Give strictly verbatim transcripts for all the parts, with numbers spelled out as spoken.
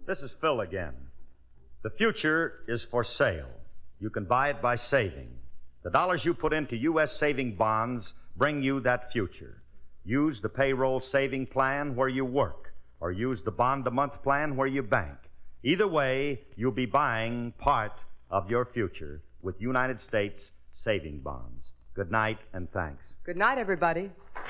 This is Phil again. The future is for sale. You can buy it by saving. The dollars you put into U S saving bonds bring you that future. Use the payroll saving plan where you work, or use the bond-a-month plan where you bank. Either way, you'll be buying part of your future with United States saving bonds. Good night, and thanks. Good night, everybody.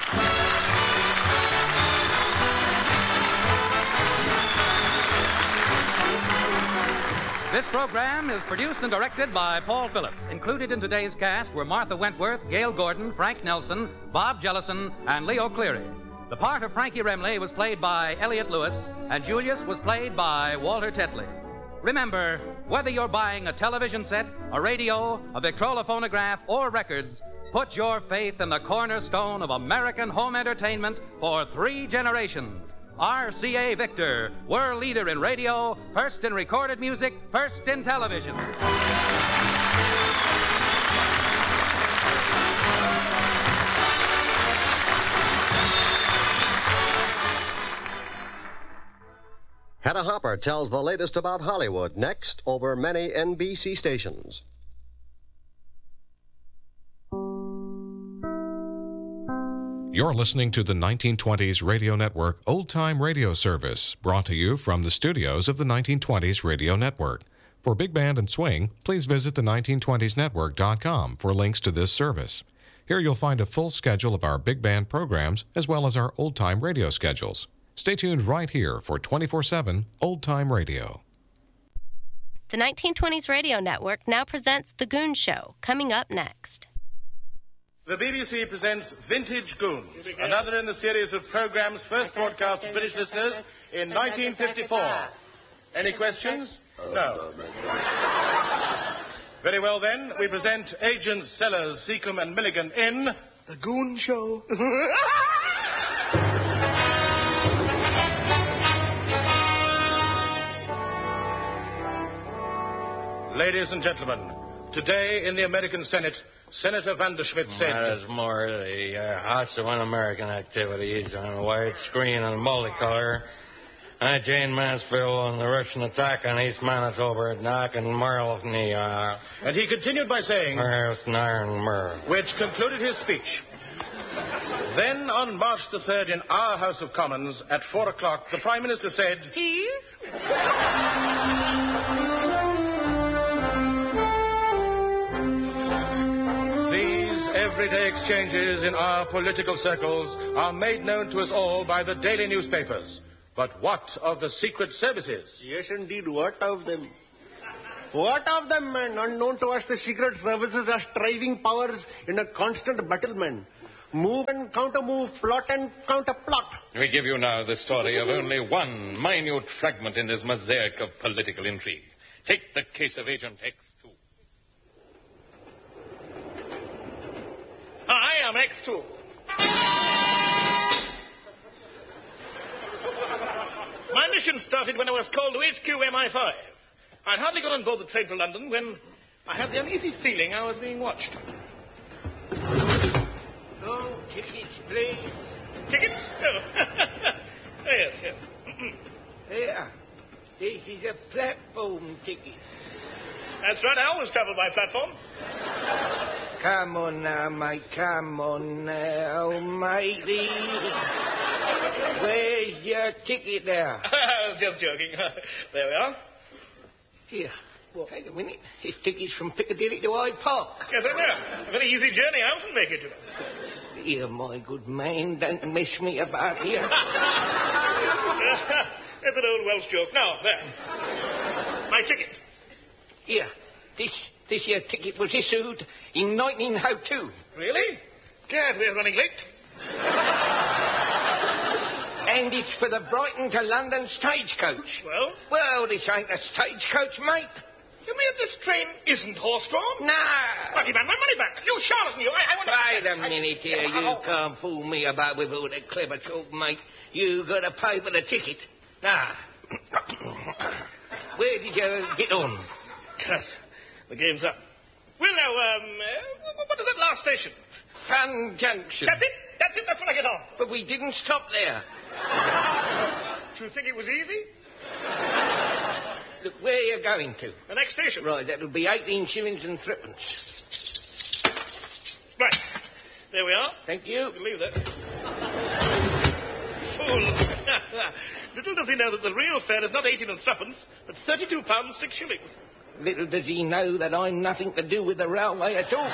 This program is produced and directed by Paul Phillips. Included in today's cast were Martha Wentworth, Gail Gordon, Frank Nelson, Bob Jellison, and Leo Cleary. The part of Frankie Remley was played by Elliot Lewis, and Julius was played by Walter Tetley. Remember, whether you're buying a television set, a radio, a Victrola phonograph, or records, put your faith in the cornerstone of American home entertainment for three generations. R C A Victor, world leader in radio, first in recorded music, first in television. Hedda Hopper tells the latest about Hollywood next over many N B C stations. You're listening to the nineteen twenties Radio Network Old Time Radio Service, brought to you from the studios of the nineteen twenties Radio Network. For Big Band and Swing, please visit the nineteen twenties network dot com for links to this service. Here you'll find a full schedule of our Big Band programs as well as our Old Time Radio schedules. Stay tuned right here for twenty-four seven Old Time Radio. The nineteen twenties Radio Network now presents The Goon Show, coming up next. The B B C presents Vintage Goons, another in the series of programs first broadcast to British listeners in nineteen fifty-four. Any questions? No. Very well, then, we present Agents Sellers, Seacombe and Milligan in The Goon Show. Ladies and gentlemen, today in the American Senate, Senator Vanderschmidt said... That is more the uh, House of Un-American Activities on widescreen and multicolor. I, Jane Mansfield, on the Russian attack on East Manitoba at Knock and Merle, uh, And he continued by saying... Merle. Which concluded his speech. Then, on March the third, in our House of Commons, at four o'clock, the Prime Minister said... Tea? Everyday exchanges in our political circles are made known to us all by the daily newspapers. But what of the secret services? Yes, indeed. What of them? What of them, man? Unknown to us, the secret services are striving powers in a constant battlement. Move and counter-move, plot and counter-plot. We give you now the story of only one minute fragment in this mosaic of political intrigue. Take the case of Agent X two. I am X two. My mission started when I was called to H Q M I five. I'd hardly got on board the train for London when I had the uneasy feeling I was being watched. Oh, tickets, please. Tickets? Oh. Yes, yes. There. This is a platform ticket. That's right. I always travel by platform. Come on now, mate. Come on now, matey. Where's your ticket there? I was just joking. There we are. Here. Well, wait a minute. This ticket's from Piccadilly to Hyde Park. Yes, I know. A very easy journey. I often make it to them. Here, my good man. Don't mess me about here. That's an old Welsh joke. Now, there. My ticket. Here. This this here ticket was issued in nineteen oh two. Really? Gad, we're running late. And it's for the Brighton to London stagecoach. Well? Well, this ain't a stagecoach, mate. You mean this train isn't horse-drawn? Nah. Well, you want my money back. You charlatan, you. I, I want to... Wait a minute here. You can't fool me about with all that clever talk, mate. You got to pay for the ticket. Now, where did you get on? Yes, the game's up. Well, now, um, uh, what is that last station? Fun Junction. That's it. That's it. That's when I get on. But we didn't stop there. Do you think it was easy? where are you going to? The next station. Right, that'll be eighteen shillings and threepence. Right. There we are. Thank you. Believe that. Fools. Little does he know that the real fare is not eighteen and threepence, but thirty-two pounds six shillings. Little does he know that I'm nothing to do with the railway at all.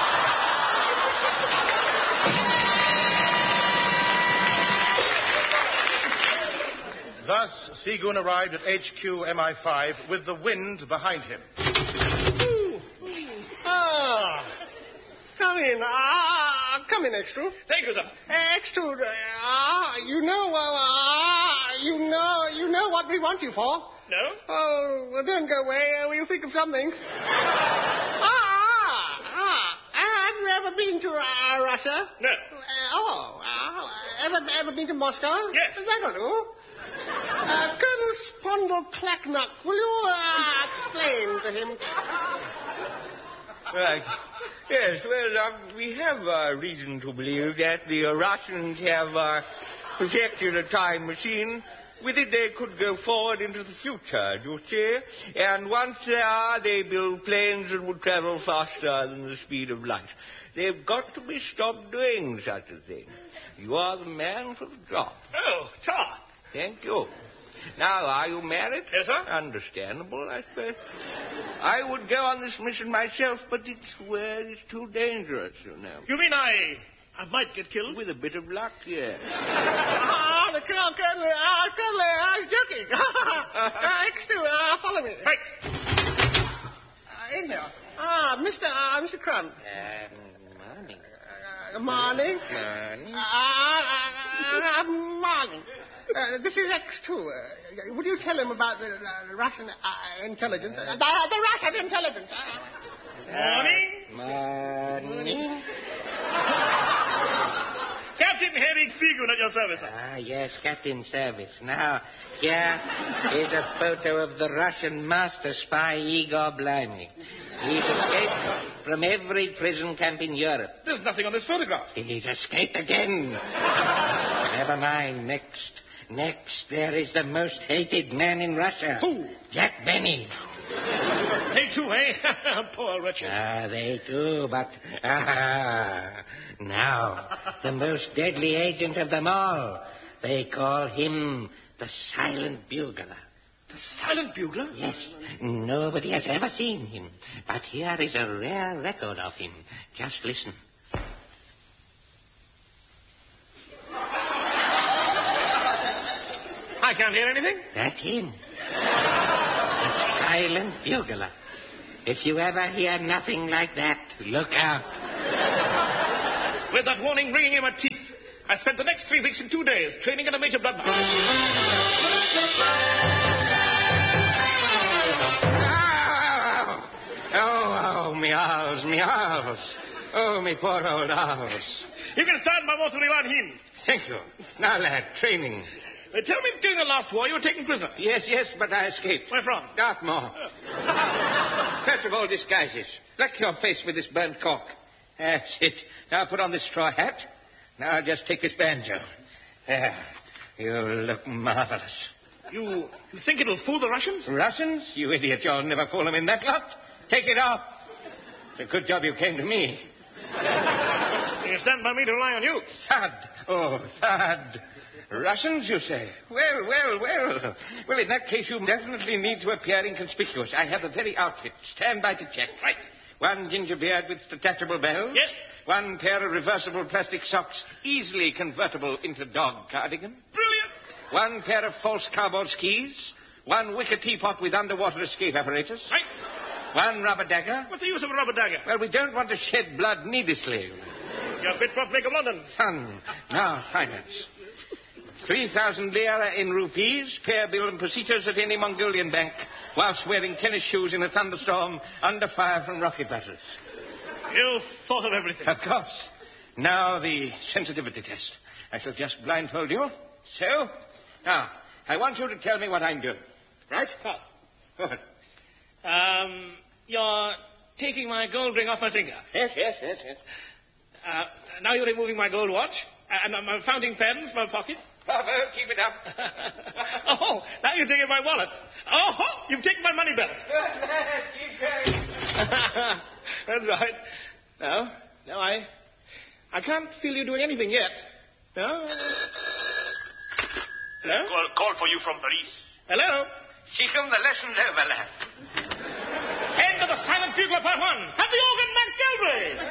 Thus, Seagoon arrived at H Q M I five with the wind behind him. Ah, come in. Ah, come in, X two. Thank you, sir. X two, ah, you know, ah, you know, you know what we want you for. No? Oh, well, don't go away. Uh, we'll think of something. ah, ah, ah. Have you ever been to uh, Russia? No. Uh, oh, uh, ever, ever been to Moscow? Yes. That'll do. Uh, Colonel Spondle Clacknuck, will you uh, explain to him? Right. Yes, well, uh, we have uh, reason to believe that the uh, Russians have uh, projected a time machine. With it, they could go forward into the future, you see? And once there, they build planes that would travel faster than the speed of light. They've got to be stopped doing such a thing. You are the man for the job. Oh, Tar. Thank you. Now, are you married? Yes, sir. Understandable, I suppose. I would go on this mission myself, but it's, well, it's too dangerous, you know. You mean I... I might get killed? With a bit of luck, yes. Ah, the Colonel, Colonel, uh, Colonel, I was joking. uh, X two, uh, follow me. Right. Uh, in here. Ah, Mister Uh, Mister Crumb. Uh, morning. Uh, morning. Morning. Uh, uh, uh, morning. Uh, this is X two. Uh, would you tell him about the, uh, the Russian uh, intelligence? Uh, the, the Russian intelligence. Uh, Morning. Morning. Captain Henrik Seagoon at your service, sir. Ah, yes, Captain Service. Now, here is a photo of the Russian master spy, Igor Blimey. He's escaped from every prison camp in Europe. There's nothing on this photograph. He's escaped again. Never mind. Next. Next, there is the most hated man in Russia. Who? Jack Benny. They too, eh? Poor wretched. Ah, they too, but... Ah, now, the most deadly agent of them all. They call him the Silent Bugler. The Silent Bugler? Yes. Nobody has ever seen him. But here is a rare record of him. Just listen. I can't hear anything. That's him. The Silent Bugler. If you ever hear nothing like that, look out. With that warning ringing in my teeth, I spent the next three weeks and two days training in a major blood bank. Oh, oh, oh, me owls, me owls. Oh, me poor old owls. You can start my motor on him. Thank you. Now, lad, training. Uh, tell me, during the last war, you were taken prisoner. Yes, yes, but I escaped. Where from? Dartmoor. Oh. First of all, disguises. Black your face with this burnt cork. That's it. Now put on this straw hat. Now just take this banjo. There. You look marvelous. You, you think it'll fool the Russians? Russians? You idiot. You'll never fool them in that lot. Take it off. It's a good job you came to me. You stand by me to rely on you. Thud. Oh, thud. Russians, you say? Well, well, well. Well, in that case, you definitely need to appear inconspicuous. I have the very outfit. Stand by to check. Right. One ginger beard with detachable bells. Yes. One pair of reversible plastic socks, easily convertible into dog cardigan. Brilliant. One pair of false cardboard skis. One wicker teapot with underwater escape apparatus. Right. One rubber dagger. What's the use of a rubber dagger? Well, we don't want to shed blood needlessly. You're fit for Bank of London. Son, now finance. Three thousand lira in rupees, pair bill and procedures at any Mongolian bank, whilst wearing tennis shoes in a thunderstorm under fire from rocket batteries. You've thought of everything. Of course. Now the sensitivity test. I shall just blindfold you. So, now, I want you to tell me what I'm doing. Right? Oh. Good. Um, you're taking my gold ring off my finger. Yes, yes, yes, yes. Uh, now you're removing my gold watch, and uh, my fountain pens, my pocket. Bravo, keep it up. Oh, now you're taking my wallet. Oh, you've taken my money belt. Good lad, keep going. That's right. No, no, I... I can't feel you doing anything yet. No? Hello? Call, call for you from Paris. Hello? Seacombe, the lesson's over, lad. End of the silent bugler part one. Have the organ, Max Galbraith.